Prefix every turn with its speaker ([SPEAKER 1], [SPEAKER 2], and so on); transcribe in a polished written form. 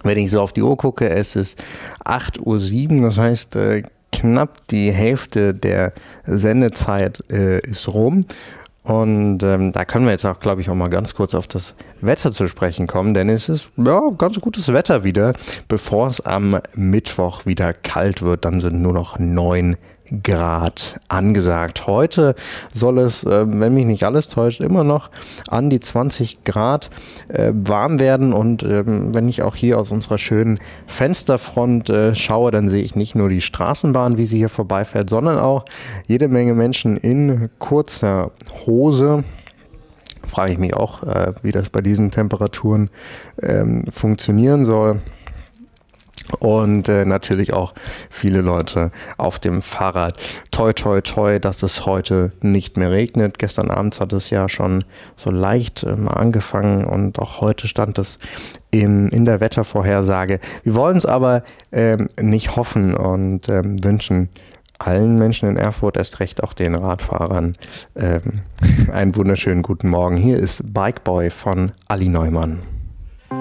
[SPEAKER 1] Wenn ich so auf die Uhr gucke, es ist 8:07 Uhr, das heißt knapp die Hälfte der Sendezeit ist rum. Und da können wir jetzt auch, glaube ich, auch mal ganz kurz auf das Wetter zu sprechen kommen, denn es ist ganz gutes Wetter wieder, bevor es am Mittwoch wieder kalt wird. Dann sind nur noch 9 Grad angesagt. Heute soll es, wenn mich nicht alles täuscht, immer noch an die 20 Grad warm werden. Und wenn ich auch hier aus unserer schönen Fensterfront schaue, dann sehe ich nicht nur die Straßenbahn, wie sie hier vorbeifährt, sondern auch jede Menge Menschen in kurzer Hose. Frage ich mich auch, wie das bei diesen Temperaturen funktionieren soll. Und natürlich auch viele Leute auf dem Fahrrad. Toi, toi, toi, dass es heute nicht mehr regnet. Gestern Abend hat es ja schon so leicht angefangen und auch heute stand es in der Wettervorhersage. Wir wollen es aber nicht hoffen und wünschen allen Menschen in Erfurt, erst recht auch den Radfahrern, einen wunderschönen guten Morgen. Hier ist Bike Boy von Ali Neumann.